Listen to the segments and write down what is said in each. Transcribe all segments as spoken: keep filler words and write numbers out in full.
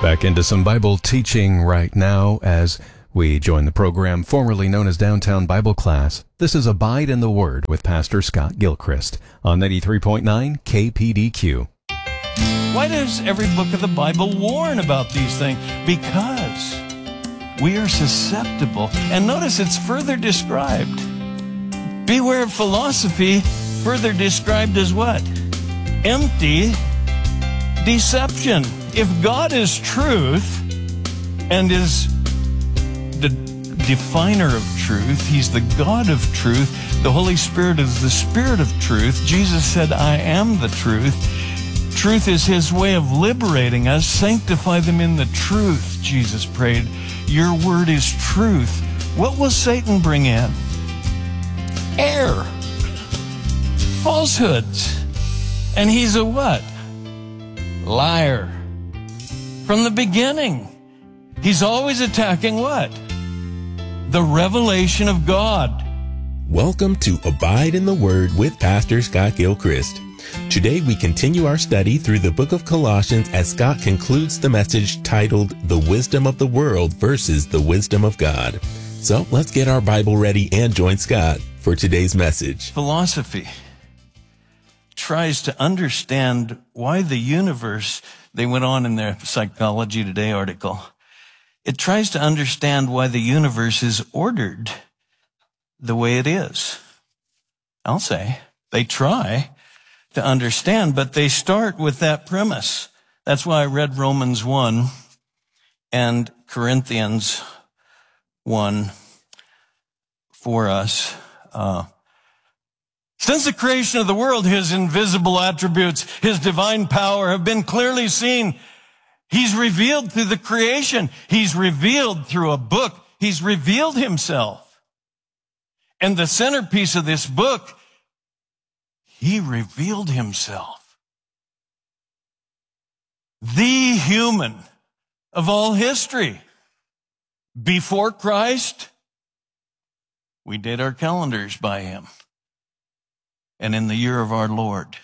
Back into some Bible teaching right now as we join the program formerly known as Downtown Bible Class. This is Abide in the Word with Pastor Scott Gilchrist on ninety-three point nine K P D Q. Why does every book of the Bible warn about these things? Because we are susceptible. And notice it's further described. Beware of philosophy, further described as what? Empty deception. If God is truth and is the definer of truth, He's the God of truth, the Holy Spirit is the Spirit of truth. Jesus said, I am the truth. Truth is His way of liberating us. Sanctify them in the truth, Jesus prayed. Your word is truth. What will Satan bring in? Error. Falsehoods. And he's a what? Liar. From the beginning. He's always attacking what? The revelation of God. Welcome to Abide in the Word with Pastor Scott Gilchrist. Today we continue our study through the book of Colossians as Scott concludes the message titled The Wisdom of the World versus the Wisdom of God. So let's get our Bible ready and join Scott for today's message. Philosophy tries to understand why the universe, they went on in their Psychology Today article, it tries to understand why the universe is ordered the way it is. I'll say, they try to understand, but they start with that premise. That's why I read Romans one and Corinthians one for us. Uh, Since the creation of the world, His invisible attributes, His divine power have been clearly seen. He's revealed through the creation. He's revealed through a book. He's revealed Himself. And the centerpiece of this book, He revealed Himself. The human of all history. Before Christ, we did our calendars by Him. And in the year of our Lord,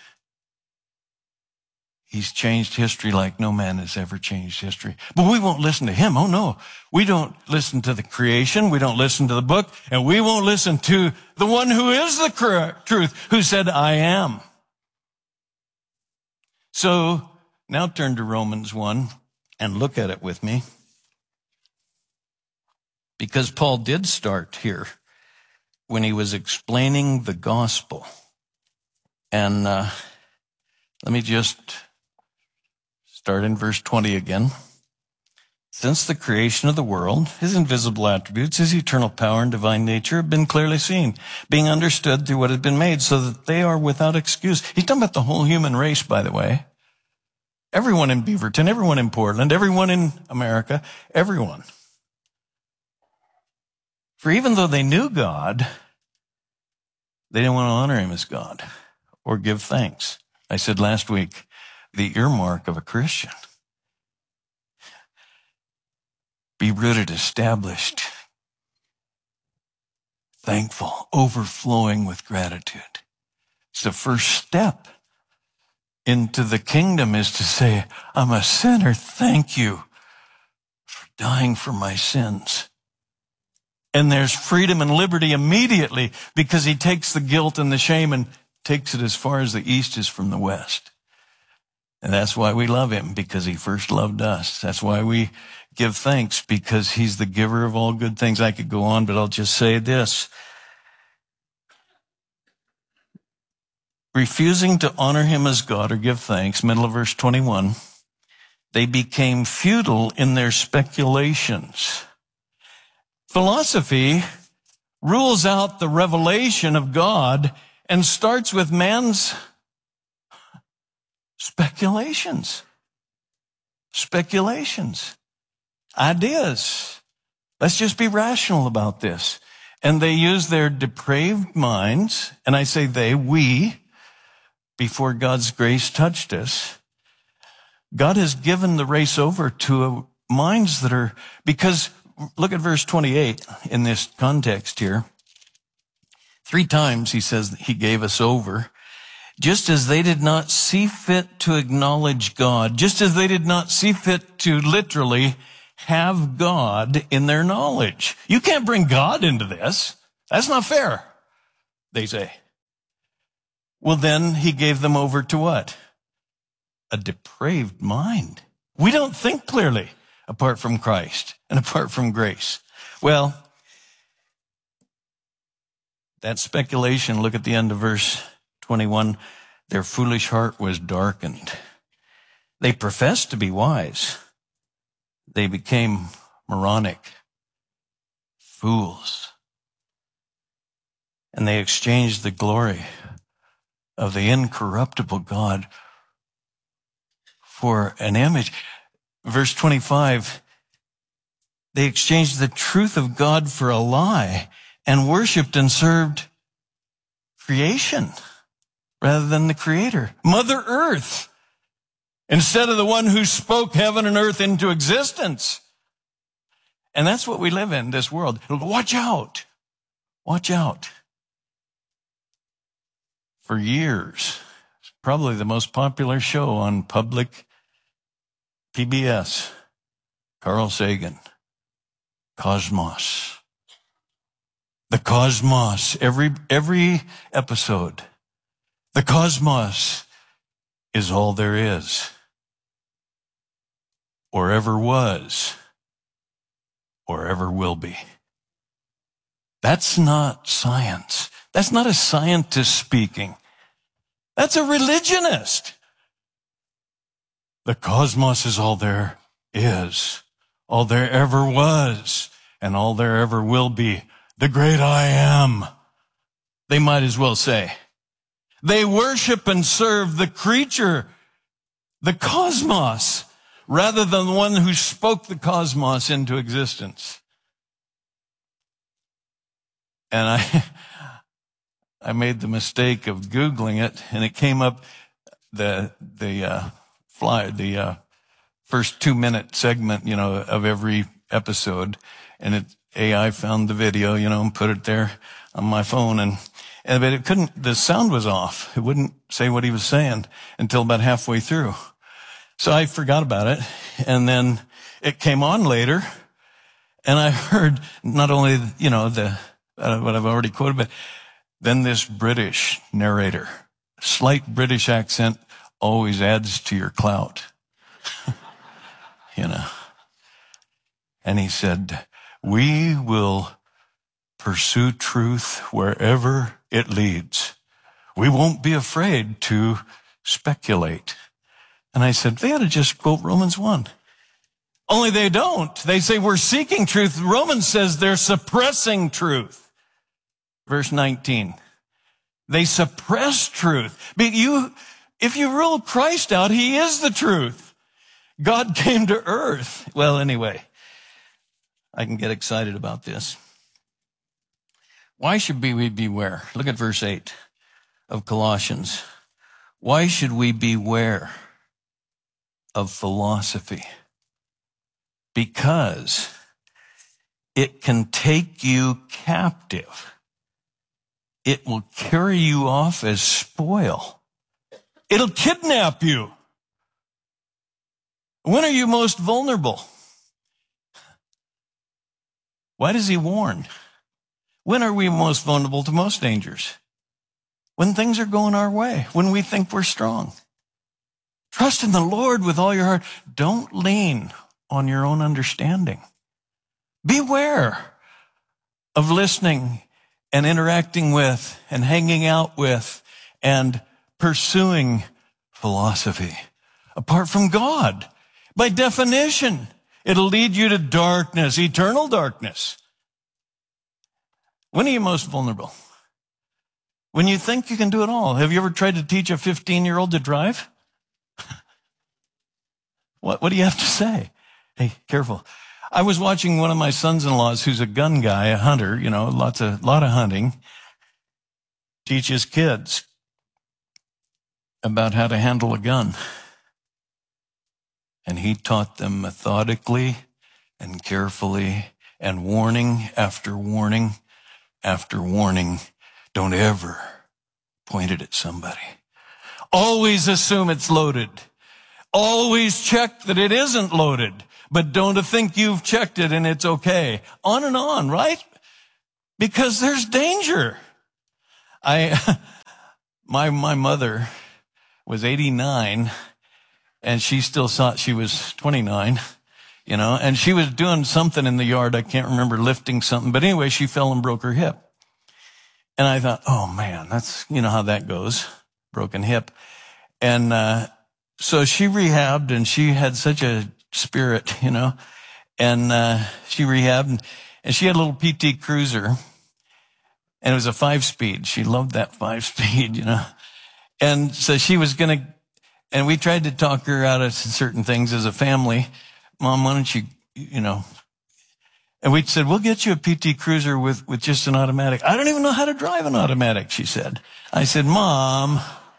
He's changed history like no man has ever changed history. But we won't listen to Him. Oh no. We don't listen to the creation. We don't listen to the book. And we won't listen to the one who is the truth, who said, I am. So now turn to Romans one and look at it with me. Because Paul did start here when he was explaining the gospel. And uh, let me just start in verse twenty again. Since the creation of the world, His invisible attributes, His eternal power and divine nature have been clearly seen, being understood through what has been made, so that they are without excuse. He's talking about the whole human race, by the way. Everyone in Beaverton, everyone in Portland, everyone in America, everyone. For even though they knew God, they didn't want to honor Him as God or give thanks. I said last week, the earmark of a Christian. Be rooted, established, thankful, overflowing with gratitude. It's the first step into the kingdom is to say, I'm a sinner. Thank you for dying for my sins. And there's freedom and liberty immediately because He takes the guilt and the shame and takes it as far as the east is from the west. And that's why we love Him, because He first loved us. That's why we give thanks, because He's the giver of all good things. I could go on, but I'll just say this. Refusing to honor Him as God or give thanks, middle of verse twenty-one, they became futile in their speculations. Philosophy rules out the revelation of God and starts with man's speculations. Speculations. Ideas. Let's just be rational about this. And they use their depraved minds, and I say they, we, before God's grace touched us, God has given the race over to minds that are, because look at verse twenty-eight in this context here. Three times He says that He gave us over. just as they did not see fit to acknowledge God, just as they did not see fit to literally have God in their knowledge. You can't bring God into this. That's not fair, they say. Well, then he gave them over to what? A depraved mind. We don't think clearly apart from Christ and apart from grace. Well, that speculation, look at the end of verse twenty-one. Their foolish heart was darkened. They professed to be wise. They became moronic, fools. And they exchanged the glory of the incorruptible God for an image. Verse twenty-five, they exchanged the truth of God for a lie and worshiped and served creation rather than the Creator, Mother Earth, instead of the one who spoke heaven and earth into existence. And that's what we live in, this world. Watch out. Watch out. For years, probably the most popular show on public P B S, Carl Sagan, Cosmos. The cosmos, every, every episode, the cosmos is all there is, or ever was, or ever will be. That's not science. That's not a scientist speaking. That's a religionist. The cosmos is all there is, all there ever was, and all there ever will be. The great I am, they might as well say. They worship and serve the creature, the cosmos, rather than the one who spoke the cosmos into existence. And I, I made the mistake of Googling it, and it came up the the uh, fly the uh, first two minute segment, you know, of every episode, and it. A I found the video, you know, and put it there on my phone, and, and but it couldn't, the sound was off. It wouldn't say what he was saying until about halfway through. So I forgot about it, and then it came on later, and I heard not only, you know, the, uh, what I've already quoted, but then this British narrator, slight British accent always adds to your clout, you know. And he said, we will pursue truth wherever it leads. We won't be afraid to speculate. And I said, they ought to just quote Romans one. Only they don't. They say we're seeking truth. Romans says they're suppressing truth. Verse nineteen. They suppress truth. But you, if you rule Christ out, he is the truth. God came to earth. Well, anyway. I can get excited about this. Why should we beware? Look at verse eight of Colossians. Why should we beware of philosophy? Because it can take you captive. It will carry you off as spoil. It'll kidnap you. When are you most vulnerable? Why does he warn? When are we most vulnerable to most dangers? When things are going our way, when we think we're strong. Trust in the Lord with all your heart. Don't lean on your own understanding. Beware of listening and interacting with and hanging out with and pursuing philosophy apart from God. By definition, it'll lead you to darkness, eternal darkness. When are you most vulnerable? When you think you can do it all. Have you ever tried to teach a fifteen-year-old to drive? What, what do you have to say? Hey, careful. I was watching one of my sons-in-laws who's a gun guy, a hunter, you know, lots of, lot of hunting, teach his kids about how to handle a gun. And he taught them methodically and carefully and warning after warning after warning. Don't ever point it at somebody. Always assume it's loaded. Always check that it isn't loaded, but don't think you've checked it and it's okay. On and on, right? Because there's danger. I, my, my mother was eighty-nine and she still thought she was twenty-nine, you know, and she was doing something in the yard. I can't remember, lifting something, but anyway, she fell and broke her hip. And I thought, oh man, that's, you know how that goes. Broken hip. And, uh, so she rehabbed and she had such a spirit, you know, and, uh, she rehabbed and, and she had a little P T Cruiser and it was a five speed. She loved that five speed, you know, and so she was going to, and we tried to talk her out of certain things as a family. Mom, why don't you, you know, and we said, we'll get you a P T Cruiser with, with just an automatic. I don't even know how to drive an automatic, she said. I said, Mom,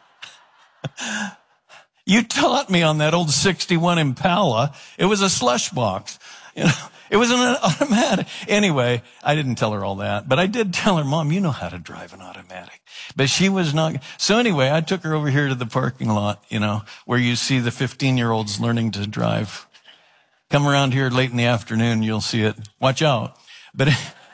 you taught me on that old sixty-one Impala. It was a slush box. You know, it was an automatic. Anyway, I didn't tell her all that, but I did tell her, Mom, you know how to drive an automatic. But she was not. So anyway, I took her over here to the parking lot, you know, where you see the fifteen-year-olds learning to drive. Come around here late in the afternoon, you'll see it. Watch out. But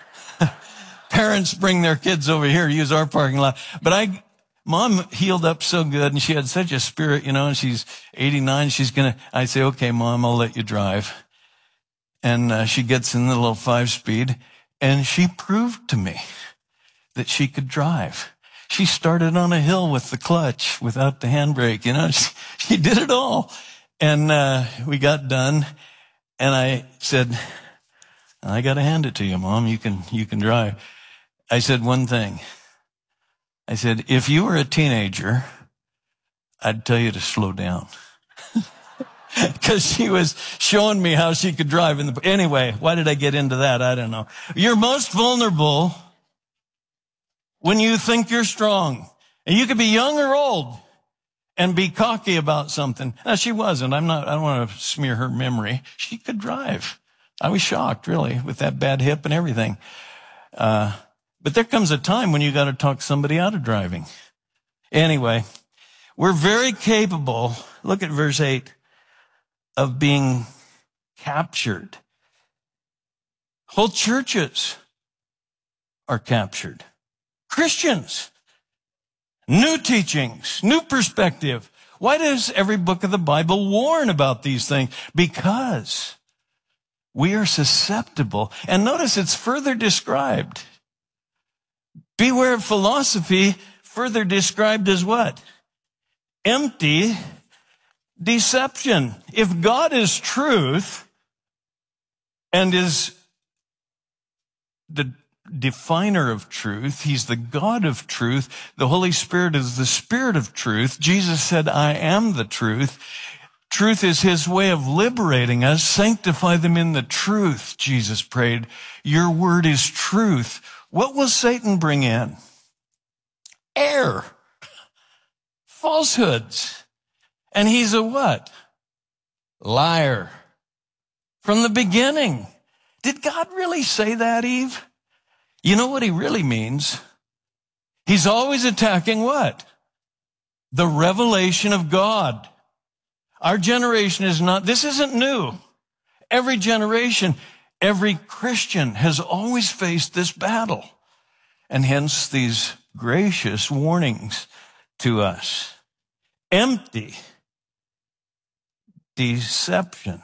parents bring their kids over here to use our parking lot. But I, Mom healed up so good and she had such a spirit, you know, and she's eighty-nine. She's going to, I say, okay, Mom, I'll let you drive. And uh, she gets in the little five speed and she proved to me that she could drive. She started on a hill with the clutch without the handbrake, you know, she, she did it all. And uh, we got done. And I said, I got to hand it to you, Mom. You can, you can drive. I said one thing. I said, if you were a teenager, I'd tell you to slow down. Because she was showing me how she could drive in the, anyway, why did I get into that? I don't know. You're most vulnerable when you think you're strong. And you could be young or old and be cocky about something. Now, she wasn't. I'm not, I don't want to smear her memory. She could drive. I was shocked, really, with that bad hip and everything. Uh, but there comes a time when you got to talk somebody out of driving. Anyway, we're very capable, look at verse eight, of being captured. Whole churches are captured. Christians. New teachings, new perspective. Why does every book of the Bible warn about these things? Because we are susceptible. And notice it's further described. Beware of philosophy, further described as what? Empty deception. If God is truth and is the definer of truth, he's the God of truth, the Holy Spirit is the Spirit of truth. Jesus said, I am the truth. Truth is his way of liberating us. Sanctify them in the truth, Jesus prayed. Your word is truth. What will Satan bring in? Error. Falsehoods. And he's a what? Liar. From the beginning. Did God really say that, Eve? You know what he really means? He's always attacking what? The revelation of God. Our generation is not, this isn't new. Every generation, every Christian has always faced this battle. And hence these gracious warnings to us. Empty deception.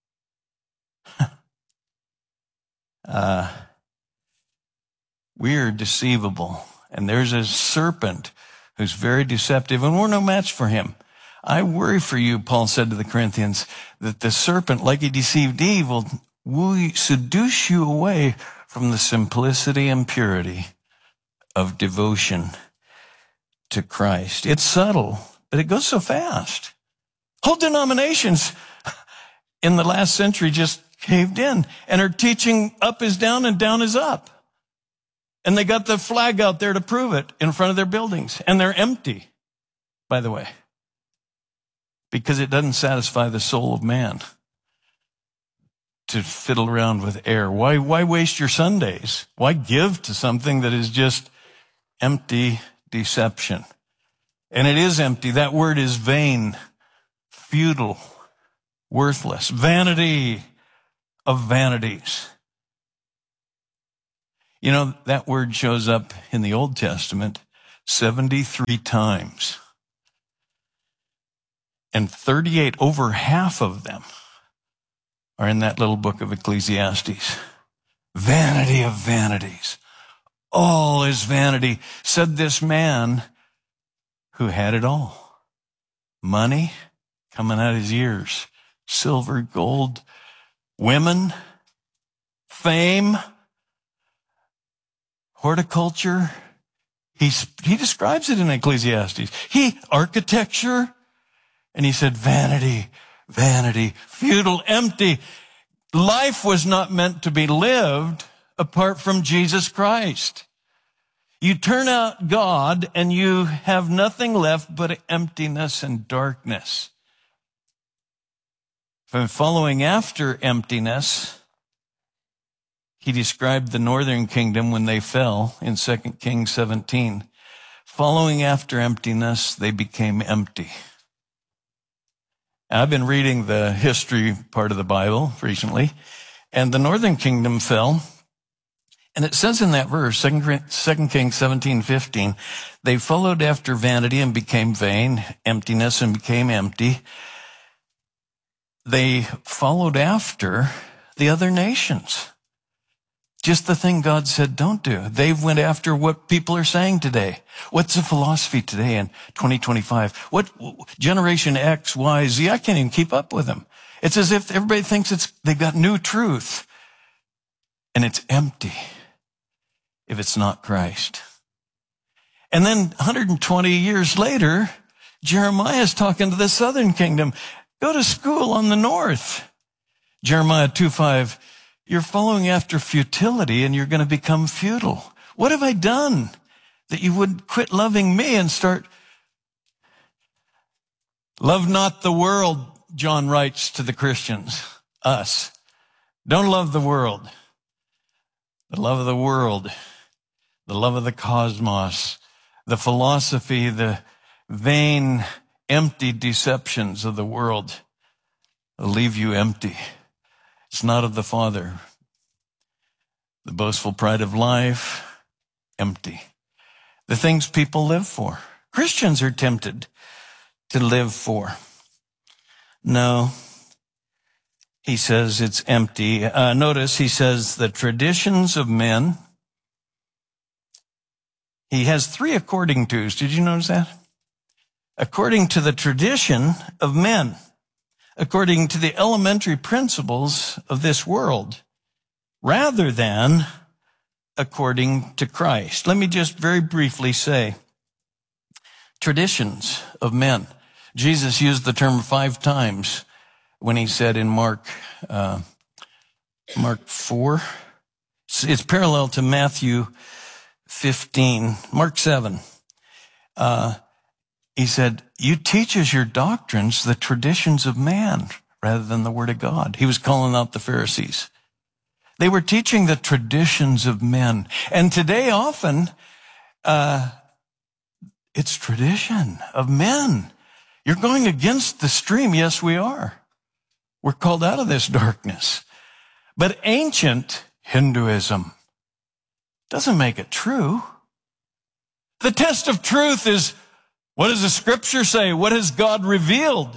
uh, we are deceivable. And there's a serpent who's very deceptive, and we're no match for him. I worry for you, Paul said to the Corinthians, that the serpent, like he deceived Eve, will, will seduce you away from the simplicity and purity of devotion to Christ. It's subtle, but it goes so fast. Whole denominations in the last century just caved in and are teaching up is down and down is up. And they got the flag out there to prove it in front of their buildings. And they're empty, by the way, because it doesn't satisfy the soul of man to fiddle around with air. Why, why waste your Sundays? Why give to something that is just empty deception? And it is empty. That word is vain, futile, worthless, vanity of vanities. You know, that word shows up in the Old Testament seventy-three times. And thirty-eight, over half of them, are in that little book of Ecclesiastes. Vanity of vanities. All is vanity, said this man who had it all. Money coming out his ears, silver, gold, women, fame, horticulture. He's, he describes it in Ecclesiastes. He, architecture, and he said, vanity, vanity, futile, empty. Life was not meant to be lived apart from Jesus Christ. You turn out God and you have nothing left but emptiness and darkness. From following after emptiness, he described the northern kingdom when they fell in Second Kings seventeen. Following after emptiness, they became empty. I've been reading the history part of the Bible recently, and the northern kingdom fell. And it says in that verse, Second Kings seventeen fifteen, they followed after vanity and became vain, emptiness and became empty. They followed after the other nations. Just the thing God said don't do. They went after what people are saying today. What's the philosophy today in twenty twenty-five? What generation X, Y, Z? I can't even keep up with them. It's as if everybody thinks it's they've got new truth. And it's empty if it's not Christ. And then one hundred twenty years later, Jeremiah is talking to the southern kingdom. Go to school on the north. Jeremiah two five, you're following after futility and you're going to become futile. What have I done that you would quit loving me and start? Love not the world, John writes to the Christians, us. Don't love the world. The love of the world, the love of the cosmos, the philosophy, the vain, empty deceptions of the world will leave you empty. It's not of the Father. The boastful pride of life, empty. The things people live for. Christians are tempted to live for. No. He says it's empty. Uh, notice he says the traditions of men. He has three according tos. Did you notice that? According to the tradition of men. According to the elementary principles of this world. Rather than according to Christ. Let me just very briefly say, traditions of men. Jesus used the term five times when he said in Mark, uh, Mark four, it's parallel to Matthew fifteen, Mark seven. Uh, he said, you teach as your doctrines the traditions of man rather than the word of God. He was calling out the Pharisees. They were teaching the traditions of men. And today often, uh, it's tradition of men. You're going against the stream. Yes, we are. We're called out of this darkness. But ancient Hinduism doesn't make it true. The test of truth is, what does the scripture say? What has God revealed?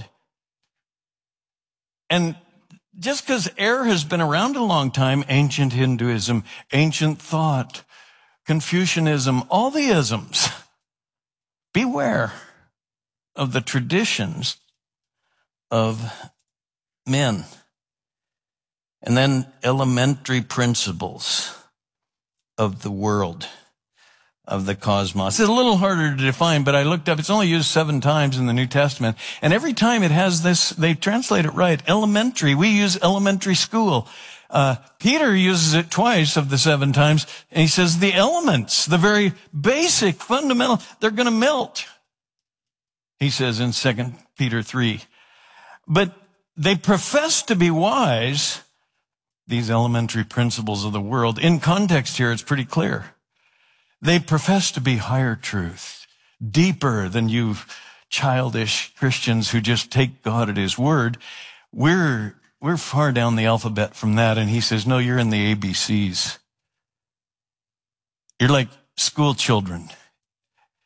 And just because error has been around a long time, ancient Hinduism, ancient thought, Confucianism, all the isms, beware of the traditions of men. And then elementary principles of the world, of the cosmos. It's a little harder to define, but I looked up, it's only used seven times in the New Testament. And every time it has this, they translate it right, elementary. We use elementary school. Uh, Peter uses it twice of the seven times, and he says the elements, the very basic, fundamental, they're going to melt. He says in Second Peter three. But they profess to be wise, these elementary principles of the world. In context here, it's pretty clear. They profess to be higher truth, deeper than you childish Christians who just take God at his word. We're, we're far down the alphabet from that. And he says, no, you're in the A B Cs. You're like school children.